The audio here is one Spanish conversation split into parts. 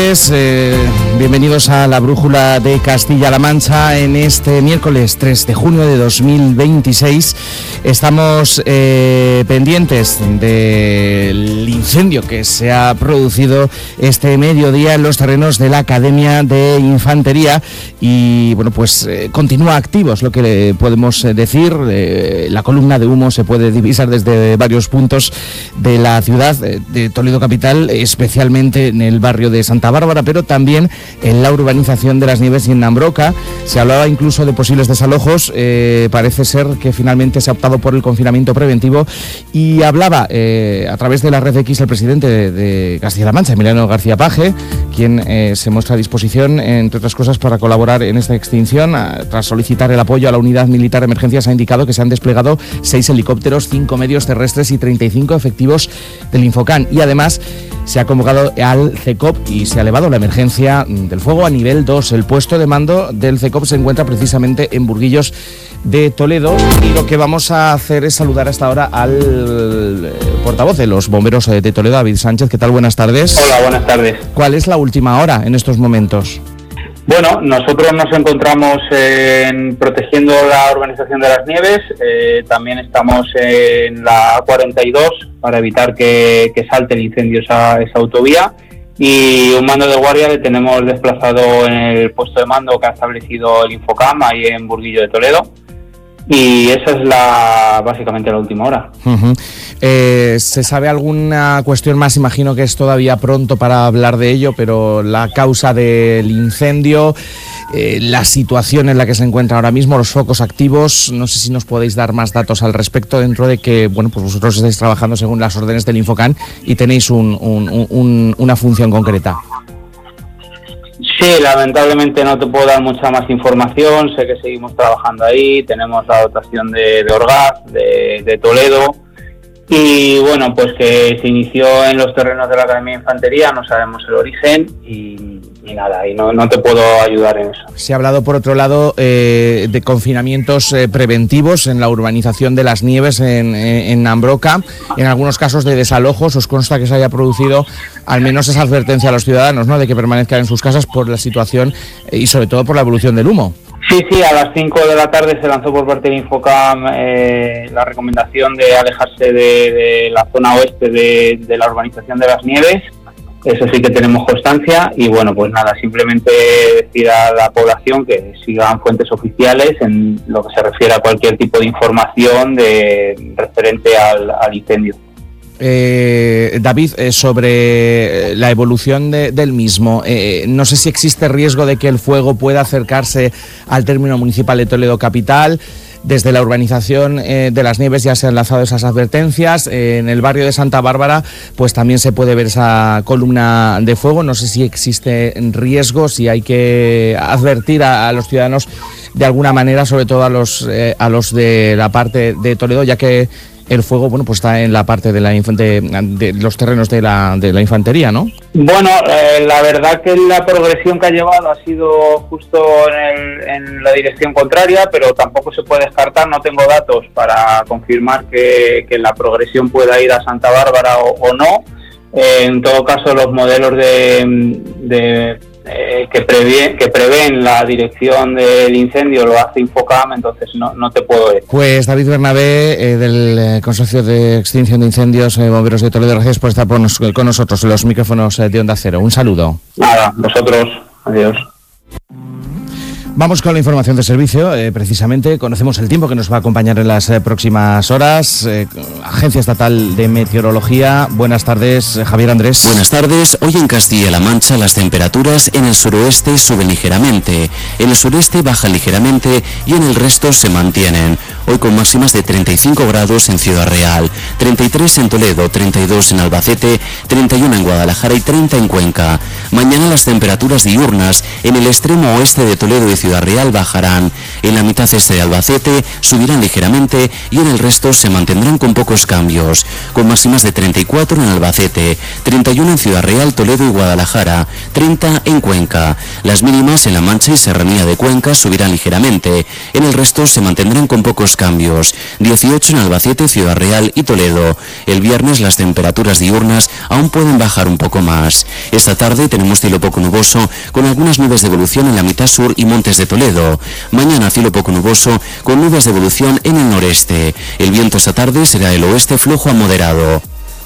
tardes, bienvenidos a la Brújula de Castilla-La Mancha en este miércoles 3 de junio de 2026. Estamos pendientes del incendio que se ha producido este mediodía en los terrenos de la Academia de Infantería y bueno, pues continúa activo, es lo que le podemos decir. La columna de humo se puede divisar desde varios puntos de la ciudad de Toledo capital, especialmente en el barrio de Santa Bárbara, pero también en la urbanización de Las Nieves y en Nambroca. Se hablaba incluso de posibles desalojos. Parece ser que finalmente se ha optado por el confinamiento preventivo y hablaba a través de la Red X el presidente de Castilla-La Mancha, Emiliano García Paje, quien se muestra a disposición, entre otras cosas, para colaborar en esta extinción. Tras solicitar el apoyo a la unidad militar de emergencias, ha indicado que se han desplegado 6 helicópteros, 5 medios terrestres y 35 efectivos del Infocan. Y además se ha convocado al CECOP y se ha elevado la emergencia del fuego a nivel 2. El puesto de mando del CECOP se encuentra precisamente en Burguillos de Toledo y lo que vamos a hacer es saludar hasta ahora al portavoz de los bomberos de Toledo, David Sánchez. ¿Qué tal? Buenas tardes. Hola, buenas tardes. ¿Cuál es la última hora en estos momentos? Bueno, nosotros nos encontramos protegiendo la urbanización de Las Nieves, también estamos en la A42 para evitar que salte el incendio esa autovía, y un mando de guardia le tenemos desplazado en el puesto de mando que ha establecido el Infocam ahí en Burguillo de Toledo. Y esa es básicamente la última hora. Uh-huh. ¿Se sabe alguna cuestión más? Imagino que es todavía pronto para hablar de ello, pero la causa del incendio, la situación en la que se encuentra ahora mismo, los focos activos, no sé si nos podéis dar más datos al respecto, dentro de que, bueno, pues vosotros estáis trabajando según las órdenes del Infocan y tenéis una función concreta. Sí, lamentablemente no te puedo dar mucha más información. Sé que seguimos trabajando ahí, tenemos la dotación de Orgaz, de Toledo, y bueno, pues que se inició en los terrenos de la Academia de Infantería, no sabemos el origen y nada, y no te puedo ayudar en eso. Se ha hablado, por otro lado, de confinamientos preventivos en la urbanización de Las Nieves, en Nambroca, en algunos casos de desalojos. ¿Os consta que se haya producido al menos esa advertencia a los ciudadanos, ¿no?, de que permanezcan en sus casas por la situación y sobre todo por la evolución del humo? Sí, a las 5 de la tarde se lanzó por parte del Infocam la recomendación de alejarse de la zona oeste de la urbanización de Las Nieves. Eso sí que tenemos constancia y bueno, pues nada, simplemente decir a la población que sigan fuentes oficiales en lo que se refiere a cualquier tipo de información referente al incendio. David, sobre la evolución del mismo, no sé si existe riesgo de que el fuego pueda acercarse al término municipal de Toledo capital. Desde la urbanización de Las Nieves ya se han lanzado esas advertencias. En el barrio de Santa Bárbara pues también se puede ver esa columna de fuego. No sé si existe riesgo, si hay que advertir a los ciudadanos de alguna manera, sobre todo a los de la parte de Toledo, ya que el fuego, bueno, pues está en la parte de los terrenos de la infantería, ¿no? Bueno, la verdad que la progresión que ha llevado ha sido justo en la dirección contraria, pero tampoco se puede descartar, no tengo datos para confirmar que la progresión pueda ir a Santa Bárbara o no. En todo caso, los modelos que prevén la dirección del incendio lo hace Infocam, entonces no te puedo decir. Pues David Bernabé, del Consorcio de Extinción de Incendios Bomberos de Toledo, gracias por estar con nosotros en los micrófonos de Onda Cero. Un saludo. Nada, vosotros, adiós. Vamos con la información de servicio. Precisamente conocemos el tiempo que nos va a acompañar en las próximas horas. Agencia Estatal de Meteorología. Buenas tardes, Javier Andrés. Buenas tardes. Hoy en Castilla-La Mancha las temperaturas en el suroeste suben ligeramente, en el sureste bajan ligeramente y en el resto se mantienen. Hoy con máximas de 35 grados en Ciudad Real, 33 en Toledo, 32 en Albacete, 31 en Guadalajara y 30 en Cuenca. Mañana las temperaturas diurnas en el extremo oeste de Toledo y Ciudad Real bajarán. En la mitad este de Albacete subirán ligeramente y en el resto se mantendrán con pocos cambios, con máximas de 34 en Albacete, 31 en Ciudad Real, Toledo y Guadalajara, 30 en Cuenca. Las mínimas en La Mancha y Serranía de Cuenca subirán ligeramente, en el resto se mantendrán con pocos cambios, 18 en Albacete, Ciudad Real y Toledo. El viernes las temperaturas diurnas aún pueden bajar un poco más. Esta tarde tenemos cielo poco nuboso con algunas nubes de evolución en la mitad sur y Montes de Toledo. Mañana cielo poco nuboso con nubes de evolución en el noreste. El viento esta tarde será del oeste flojo a moderado.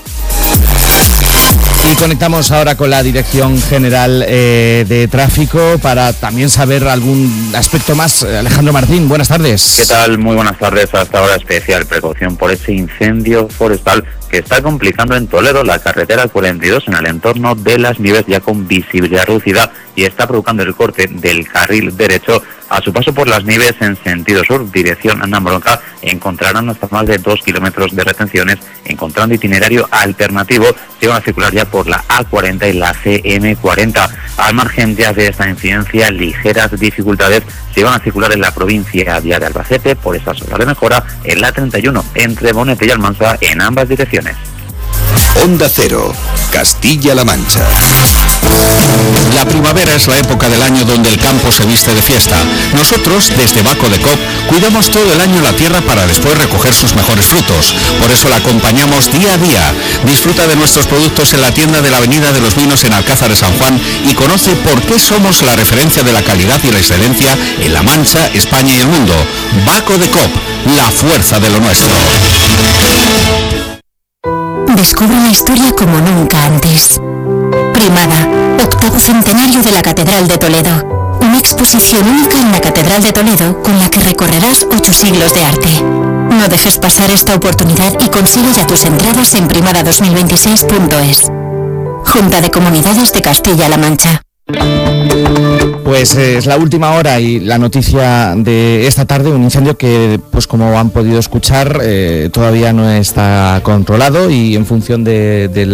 Y conectamos ahora con la Dirección General de Tráfico para también saber algún aspecto más. Alejandro Martín, buenas tardes. ¿Qué tal? Muy buenas tardes. Hasta ahora especial precaución por ese incendio forestal que está complicando en Toledo la carretera 42 en el entorno de Las Nieves, ya con visibilidad reducida, y está provocando el corte del carril derecho a su paso por Las Nieves en sentido sur, dirección Nambronca. Encontrarán hasta más de 2 kilómetros de retenciones. Encontrando itinerario alternativo, se van a circular ya por la A40 y la CM40. Al margen ya de esta incidencia, ligeras dificultades se van a circular en la provincia de Albacete por esas obras de mejora en la 31 entre Bonete y Almansa en ambas direcciones. Onda Cero, Castilla-La Mancha. La primavera es la época del año donde el campo se viste de fiesta. Nosotros, desde Baco de Cop, cuidamos todo el año la tierra para después recoger sus mejores frutos. Por eso la acompañamos día a día. Disfruta de nuestros productos en la tienda de la Avenida de los Vinos en Alcázar de San Juan y conoce por qué somos la referencia de la calidad y la excelencia en La Mancha, España y el mundo. Baco de Cop, la fuerza de lo nuestro. Descubre la historia como nunca antes. Primada, 8º centenario de la Catedral de Toledo. Una exposición única en la Catedral de Toledo con la que recorrerás 8 siglos de arte. No dejes pasar esta oportunidad y consigue ya tus entradas en primada2026.es. Junta de Comunidades de Castilla-La Mancha. Pues es la última hora y la noticia de esta tarde, un incendio que, pues como han podido escuchar, todavía no está controlado y en función del